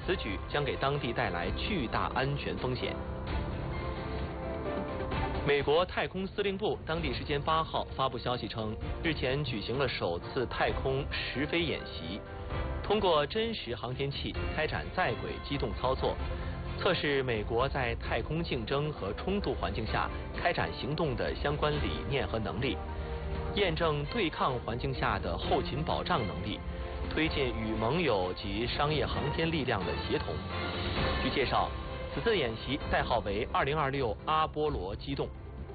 此举将给当地带来巨大安全风险。美国太空司令部当地时间8号发布消息称，日前举行了首次太空实飞演习，通过真实航天器开展在轨机动操作，测试美国在太空竞争和冲突环境下开展行动的相关理念和能力，验证对抗环境下的后勤保障能力，推进与盟友及商业航天力量的协同。据介绍，此次演习代号为2026阿波罗机动。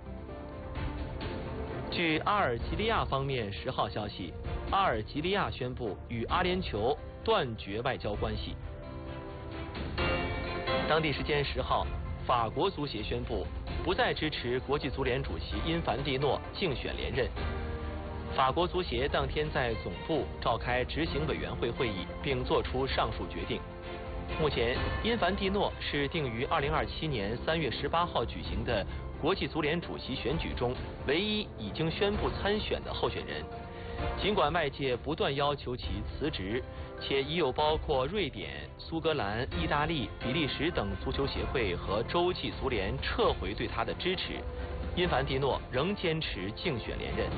据阿尔及利亚方面10号消息，阿尔及利亚宣布与阿联酋断绝外交关系。当地时间10号，法国足协宣布不再支持国际足联主席因凡蒂诺竞选连任。法国足协当天在总部召开执行委员会会议，并作出上述决定。目前，因凡蒂诺是定于2027年3月18号举行的国际足联主席选举中唯一已经宣布参选的候选人。尽管外界不断要求其辞职，且已有包括瑞典、苏格兰、意大利、比利时等足球协会和洲际足联撤回对他的支持，因凡蒂诺仍坚持竞选连任。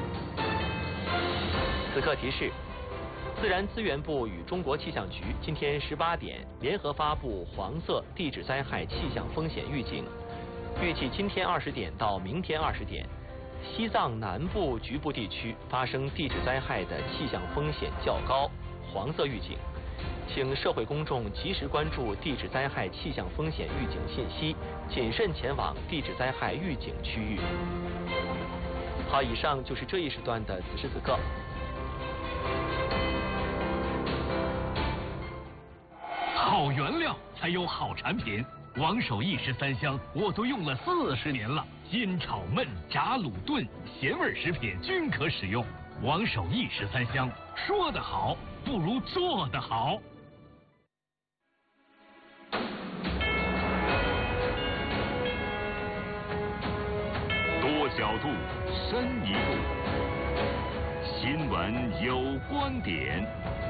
此刻提示：自然资源部与中国气象局今天18点联合发布黄色地质灾害气象风险预警，预计今天20点到明天20点，西藏南部局部地区发生地质灾害的气象风险较高，黄色预警，请社会公众及时关注地质灾害气象风险预警信息，谨慎前往地质灾害预警区域。好，以上就是这一时段的此时此刻。 好原料才有好产品，王守义13香我都用了40年了，煎炒焖炸卤炖咸味食品均可使用。王守义13香，说得好不如做得好。 多角度，深一步，新闻有观点。